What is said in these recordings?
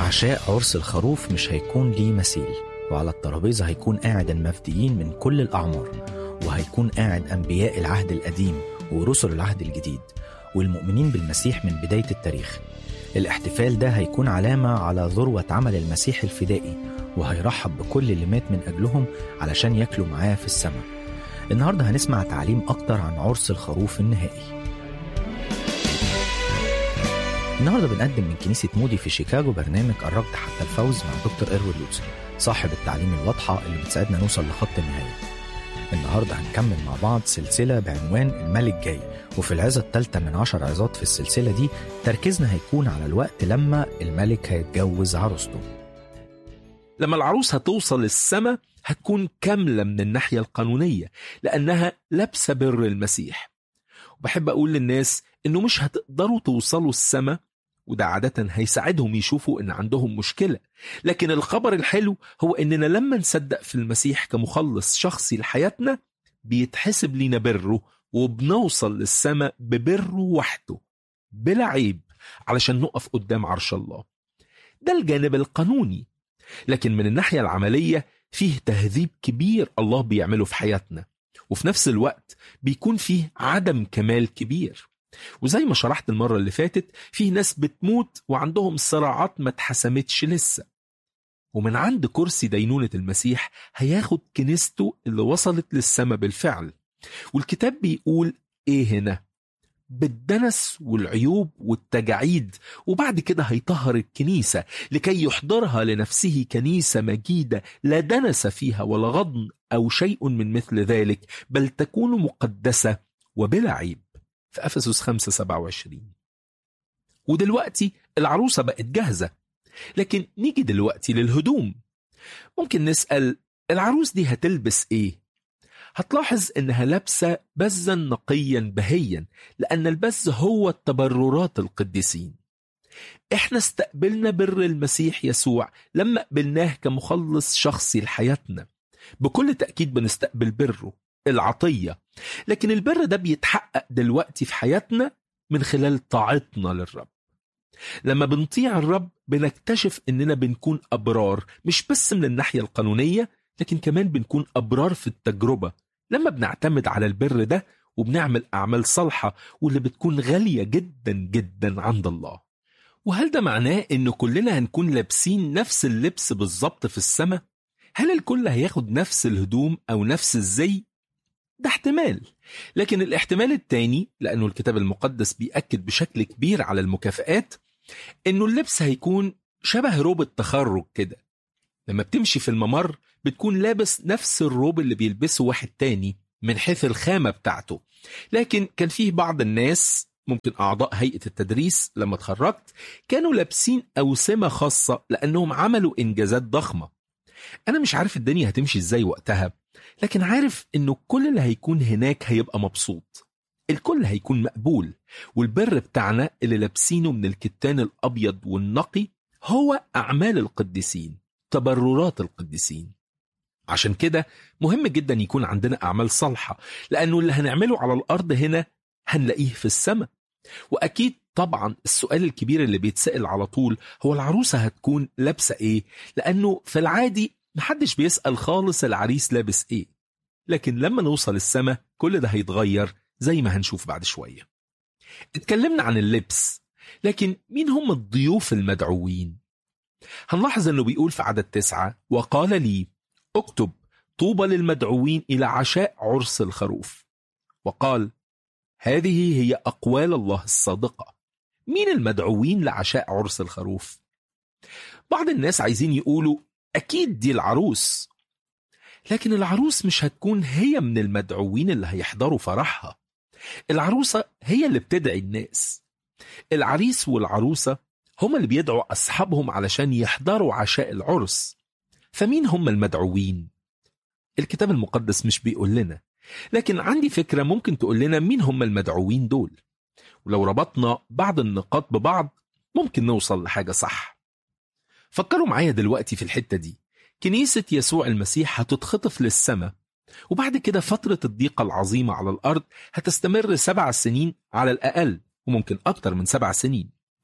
عشاء عرس الخروف مش هيكون ليه مثيل، وعلى الترابيزة هيكون قاعد المفديين من كل الأعمار، وهيكون قاعد أنبياء العهد القديم ورسل العهد الجديد والمؤمنين بالمسيح من بداية التاريخ. الاحتفال ده هيكون علامة على ذروة عمل المسيح الفدائي، وهيرحب بكل اللي مات من أجلهم علشان ياكلوا معاه في السماء. النهاردة هنسمع تعليم أكتر عن عرس الخروف النهائي. النهاردة بنقدم من كنيسة مودي في شيكاغو برنامج قربت حتى الفوز مع دكتور إيروين لوتسر، صاحب التعليم الواضحة اللي بتساعدنا نوصل لخط النهاية. النهاردة هنكمل مع بعض سلسلة بعنوان الملك جاي، وفي العظة الثالثة من 10 عظات في السلسلة دي تركيزنا هيكون على الوقت لما الملك هيتجوز عروسته. لما العروس هتوصل السماء هتكون كاملة من الناحية القانونية لأنها لابسة بر المسيح. وبحب أقول للناس إنه مش هتقدروا توصلوا السماء، وده عادة هيساعدهم يشوفوا إن عندهم مشكلة. لكن الخبر الحلو هو إننا لما نصدق في المسيح كمخلص شخصي لحياتنا بيتحسب لنا بره، وبنوصل للسماء ببره وحده بلا عيب علشان نقف قدام عرش الله. ده الجانب القانوني. لكن من الناحية العملية فيه تهذيب كبير الله بيعمله في حياتنا، وفي نفس الوقت بيكون فيه عدم كمال كبير. وزي ما شرحت المرة اللي فاتت، فيه ناس بتموت وعندهم صراعات ما اتحسمتش لسه، ومن عند كرسي دينونة المسيح هياخد كنيسته اللي وصلت للسماء بالفعل. والكتاب بيقول ايه هنا؟ بالدنس والعيوب والتجاعيد، وبعد كده هيطهر الكنيسة لكي يحضرها لنفسه كنيسة مجيدة لا دنس فيها ولا غضن أو شيء من مثل ذلك، بل تكون مقدسة وبلا عيب، في أفسس 5:27. ودلوقتي العروسة بقت جاهزة. لكن نيجي دلوقتي للهدوم. ممكن نسأل العروس دي هتلبس ايه؟ هتلاحظ انها لابسة بزا نقيا بهيا، لان البز هو التبررات القديسين. احنا استقبلنا بر المسيح يسوع لما قبلناه كمخلص شخصي لحياتنا. بكل تأكيد بنستقبل بره العطية، لكن البر ده بيتحقق دلوقتي في حياتنا من خلال طاعتنا للرب. لما بنطيع الرب بنكتشف اننا بنكون أبرار، مش بس من الناحية القانونية، لكن كمان بنكون أبرار في التجربة لما بنعتمد على البر ده وبنعمل أعمال صالحة واللي بتكون غالية جدا جدا عند الله. وهل ده معناه إنه كلنا هنكون لابسين نفس اللبس بالظبط في السماء؟ هل الكل هياخد نفس الهدوم أو نفس الزي؟ ده احتمال. لكن الاحتمال التاني، لأنه الكتاب المقدس بيأكد بشكل كبير على المكافآت، إنه اللبس هيكون شبه روب التخرج كده. لما بتمشي في الممر بتكون لابس نفس الروب اللي بيلبسه واحد تاني من حيث الخامة بتاعته. لكن كان فيه بعض الناس، ممكن أعضاء هيئة التدريس لما اتخرجت، كانوا لابسين أوسمة خاصة لأنهم عملوا إنجازات ضخمة. أنا مش عارف الدنيا هتمشي إزاي وقتها، لكن عارف إنه كل اللي هيكون هناك هيبقى مبسوط، الكل هيكون مقبول. والبر بتاعنا اللي لابسينه من الكتان الأبيض والنقي هو أعمال القديسين، تبررات القديسين. عشان كده مهم جدا يكون عندنا أعمال صالحة، لأنه اللي هنعمله على الأرض هنا هنلاقيه في السماء. وأكيد طبعا السؤال الكبير اللي بيتسأل على طول هو العروسة هتكون لابسة إيه؟ لأنه في العادي محدش بيسأل خالص العريس لابس إيه. لكن لما نوصل السماء كل ده هيتغير زي ما هنشوف بعد شوية. اتكلمنا عن اللبس، لكن مين هم الضيوف المدعوين؟ هنلاحظ أنه بيقول في عدد 9: وقال لي اكتب طوبى للمدعوين إلى عشاء عرس الخروف. وقال هذه هي أقوال الله الصادقة. مين المدعوين لعشاء عرس الخروف؟ بعض الناس عايزين يقولوا أكيد دي العروس، لكن العروس مش هتكون هي من المدعوين اللي هيحضروا فرحها. العروسة هي اللي بتدعي الناس. العريس والعروسة هم اللي بيدعوا أصحابهم علشان يحضروا عشاء العرس. فمين هم المدعوين؟ الكتاب المقدس مش بيقول لنا، لكن عندي فكرة ممكن تقول لنا مين هم المدعوين دول. ولو ربطنا بعض النقاط ببعض ممكن نوصل لحاجة صح. فكروا معايا دلوقتي في الحتة دي. كنيسة يسوع المسيح هتتخطف للسماء، وبعد كده فترة الضيقة العظيمة على الأرض هتستمر 7 سنين على الأقل، وممكن أكتر من 7 سنين.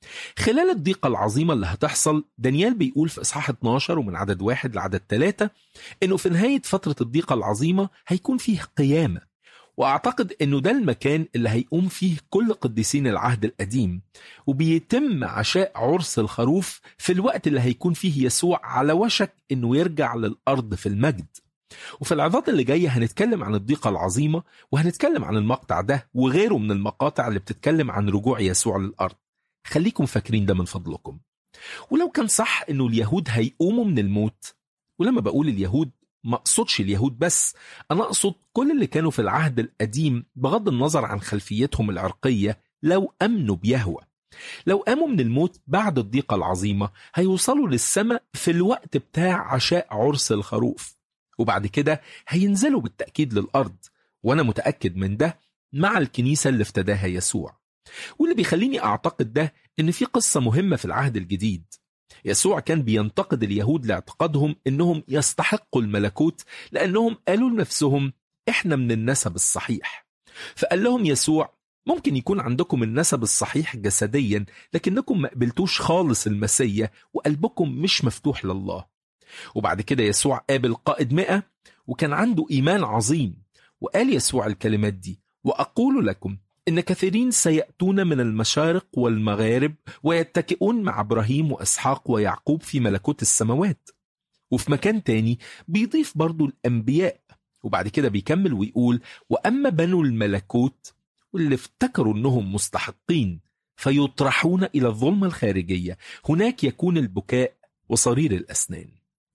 خلال الضيقة العظيمة اللي هتحصل، دانيال بيقول في إصحاح 12 ومن عدد 1 لعدد 3 إنه في نهاية فترة الضيقة العظيمة هيكون فيه قيامة. وأعتقد إنه ده المكان اللي هيقوم فيه كل قديسين العهد القديم، وبيتم عشاء عرس الخروف في الوقت اللي هيكون فيه يسوع على وشك إنه يرجع للأرض في المجد. وفي العظات اللي جاية هنتكلم عن الضيقة العظيمة، وهنتكلم عن المقطع ده وغيره من المقاطع اللي بتتكلم عن رجوع يسوع للأرض. خليكم فاكرين ده من فضلكم. ولو كان صح إنه اليهود هيقوموا من الموت، ولما بقول اليهود ما أقصدش اليهود بس، أنا أقصد كل اللي كانوا في العهد القديم بغض النظر عن خلفيتهم العرقية، لو أمنوا بيهوه، لو قاموا من الموت بعد الضيقة العظيمة هيوصلوا للسماء في الوقت بتاع عشاء عرس الخروف، وبعد كده هينزلوا بالتأكيد للأرض، وأنا متأكد من ده مع الكنيسة اللي افتداها يسوع. واللي بيخليني أعتقد ده إن في قصة مهمة في العهد الجديد. يسوع كان بينتقد اليهود لاعتقادهم إنهم يستحقوا الملكوت، لأنهم قالوا لنفسهم إحنا من النسب الصحيح. فقال لهم يسوع ممكن يكون عندكم النسب الصحيح جسديا، لكنكم ما قبلتوش خالص المسيا وقلبكم مش مفتوح لله. وبعد كده يسوع قابل قائد 100 وكان عنده إيمان عظيم، وقال يسوع الكلمات دي: وأقول لكم إن كثيرين سيأتون من المشارق والمغارب ويتكئون مع إبراهيم وإسحاق ويعقوب في ملكوت السماوات. وفي مكان تاني بيضيف برضو الأنبياء، وبعد كده بيكمل ويقول: وأما بنو الملكوت واللي افتكروا أنهم مستحقين فيطرحون إلى الظلمة الخارجية، هناك يكون البكاء وصرير الأسنان.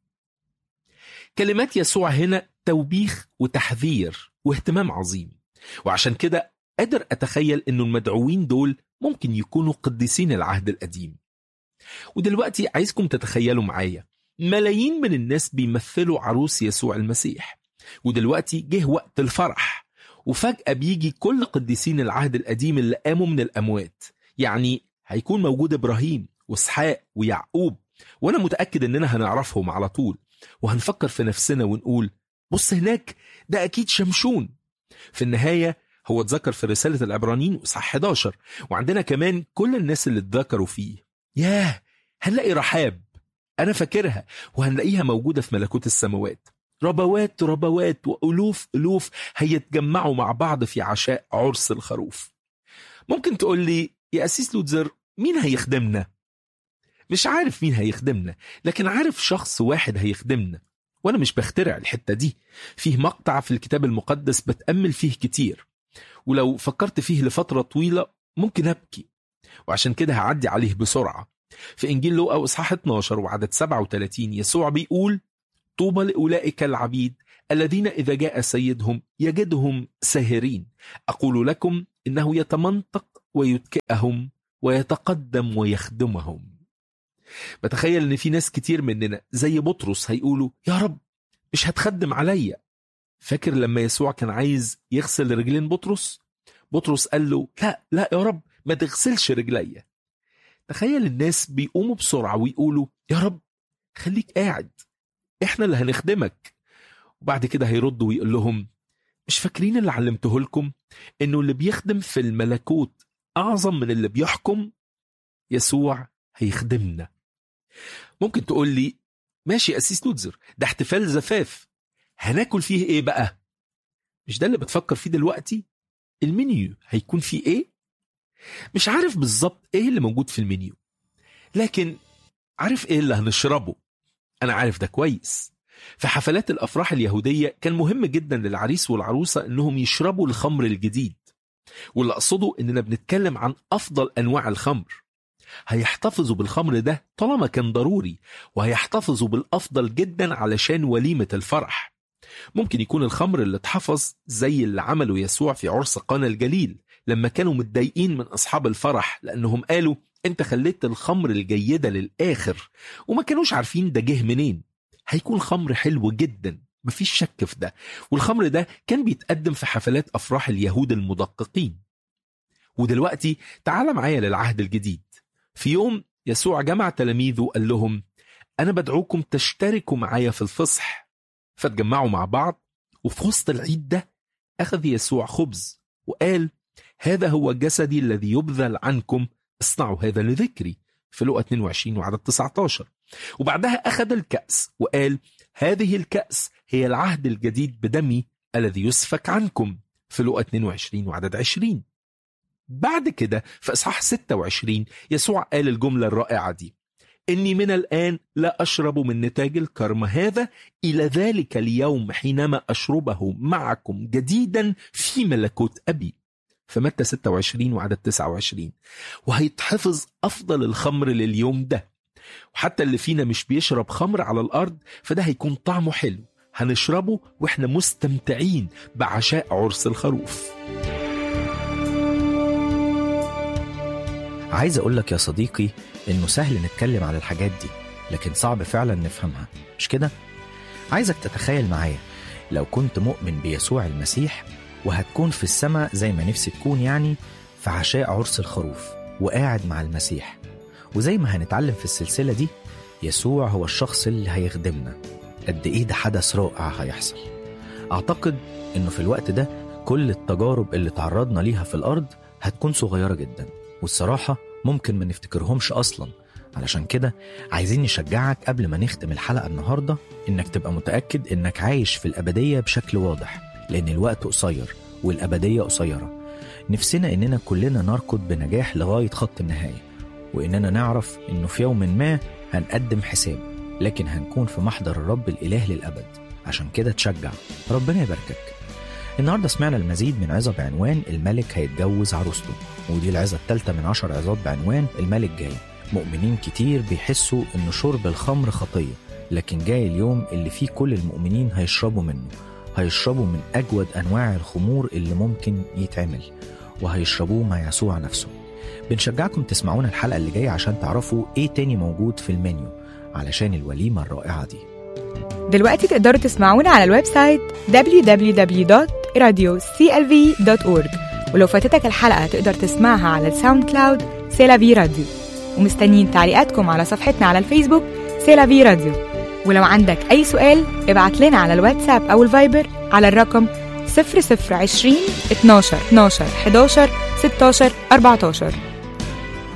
كلمات يسوع هنا توبيخ وتحذير واهتمام عظيم، وعشان كده قادر أتخيل أنه المدعوين دول ممكن يكونوا قديسين العهد القديم. ودلوقتي عايزكم تتخيلوا معايا ملايين من الناس بيمثلوا عروس يسوع المسيح، ودلوقتي جه وقت الفرح، وفجأة بيجي كل قديسين العهد القديم اللي قاموا من الأموات. يعني هيكون موجود إبراهيم وإسحاق ويعقوب، وأنا متأكد أننا هنعرفهم على طول، وهنفكر في نفسنا ونقول: بص هناك، ده أكيد شمشون. في النهاية هو اتذكر في رسالة العبرانيين وإصحاح 11، وعندنا كمان كل الناس اللي اتذكروا فيه. ياه، هنلاقي رحاب، أنا فاكرها، وهنلاقيها موجودة في ملكوت السماوات. ربوات ربوات وألوف ألوف هيتجمعوا مع بعض في عشاء عرس الخروف. ممكن تقول لي يا أسيس لوتزر، مين هيخدمنا؟ مش عارف مين هيخدمنا، لكن عارف شخص واحد هيخدمنا، وأنا مش بخترع الحتة دي. فيه مقطع في الكتاب المقدس بتأمل فيه كتير، ولو فكرت فيه لفترة طويلة ممكن أبكي، وعشان كده هعدي عليه بسرعة. في إنجيل لوقا إصحاح 12 وعدد 37 يسوع بيقول: طوبى لأولئك العبيد الذين إذا جاء سيدهم يجدهم ساهرين، أقول لكم إنه يتمنطق ويتكئهم ويتقدم ويخدمهم. بتخيل إن في ناس كتير مننا زي بطرس هيقولوا: يا رب مش هتخدم عليا. فاكر لما يسوع كان عايز يغسل رجلين بطرس؟ بطرس قال له: لا يا رب، ما تغسلش رجليا. تخيل الناس بيقوموا بسرعة ويقولوا: يا رب خليك قاعد، احنا اللي هنخدمك. وبعد كده هيردوا ويقول لهم: مش فاكرين اللي علمته لكم انه اللي بيخدم في الملكوت اعظم من اللي بيحكم؟ يسوع هيخدمنا. ممكن تقول لي: ماشي أسيس لوتزر، ده احتفال زفاف، هناكل فيه ايه بقى؟ مش ده اللي بتفكر فيه دلوقتي؟ المنيو هيكون فيه ايه؟ مش عارف بالظبط ايه اللي موجود في المنيو، لكن عارف ايه اللي هنشربه. انا عارف ده كويس. في حفلات الافراح اليهودية كان مهم جدا للعريس والعروسة انهم يشربوا الخمر الجديد، واللي اقصده اننا بنتكلم عن افضل انواع الخمر. هيحتفظوا بالخمر ده طالما كان ضروري، وهيحتفظوا بالافضل جدا علشان وليمة الفرح. ممكن يكون الخمر اللي اتحفظ زي اللي عمله يسوع في عرس قانا الجليل، لما كانوا متضايقين من أصحاب الفرح لأنهم قالوا: أنت خليت الخمر الجيدة للآخر، وما كانوش عارفين ده جه منين. هيكون خمر حلو جدا، مفيش شك في ده. والخمر ده كان بيتقدم في حفلات أفراح اليهود المدققين. ودلوقتي تعال معايا للعهد الجديد. في يوم يسوع جمع تلاميذه وقال لهم: أنا بدعوكم تشتركوا معايا في الفصح. فتجمعوا مع بعض، وفي وسط العيد ده أخذ يسوع خبز وقال: هذا هو جسدي الذي يبذل عنكم، اصنعوا هذا لذكري في لوقا 22 وعدد 19. وبعدها أخذ الكأس وقال هذه الكأس هي العهد الجديد بدمي الذي يسفك عنكم في لوقا 22 وعدد 20. بعد كده في إصحاح 26 يسوع قال الجملة الرائعة دي: إني من الآن لا أشرب من نتاج الكرم هذا إلى ذلك اليوم حينما أشربه معكم جديدا في ملكوت أبي في متى 26 وعدد 29. وهيتحفظ أفضل الخمر لليوم ده، وحتى اللي فينا مش بيشرب خمر على الأرض فده هيكون طعمه حلو، هنشربه وإحنا مستمتعين بعشاء عرس الخروف. عايز أقولك يا صديقي إنه سهل نتكلم على الحاجات دي، لكن صعب فعلا نفهمها، مش كده؟ عايزك تتخيل معايا لو كنت مؤمن بيسوع المسيح وهتكون في السماء زي ما نفسي تكون، يعني في عشاء عرس الخروف وقاعد مع المسيح. وزي ما هنتعلم في السلسلة دي، يسوع هو الشخص اللي هيخدمنا. قد إيه ده حدث رائع هيحصل. أعتقد إنه في الوقت ده كل التجارب اللي تعرضنا ليها في الأرض هتكون صغيرة جدا، والصراحة ممكن ما نفتكرهمش أصلا. علشان كده عايزين نشجعك قبل ما نختم الحلقة النهاردة إنك تبقى متأكد إنك عايش في الأبدية بشكل واضح، لأن الوقت قصير والأبدية قصيرة. نفسنا إننا كلنا نركض بنجاح لغاية خط النهاية، وإننا نعرف إنه في يوم ما هنقدم حساب، لكن هنكون في محضر الرب الإله للأبد. عشان كده تشجع، ربنا يباركك. النهاردة سمعنا المزيد من عظة بعنوان الملك هيتجوز عروسته، ودي العظة الثالثة من 10 عظات بعنوان الملك جاي. مؤمنين كتير بيحسوا إنه شرب الخمر خطية، لكن جاي اليوم اللي فيه كل المؤمنين هيشربوا منه، هيشربوا من أجود أنواع الخمور اللي ممكن يتعمل، وهيشربوه مع يسوع نفسه. بنشجعكم تسمعونا الحلقة اللي جاية عشان تعرفوا إيه تاني موجود في المنيو علشان الوليمة الرائعة دي. دلوقتي تقدروا تسمعونا على الويب سايت www.radioclv.org، ولو فاتتك الحلقة تقدر تسمعها على الساوند كلاود سيلافي راديو. ومستنيين تعليقاتكم على صفحتنا على الفيسبوك سيلافي راديو. ولو عندك أي سؤال ابعت لنا على الواتساب أو الفايبر على الرقم 0020 12 11 16 14.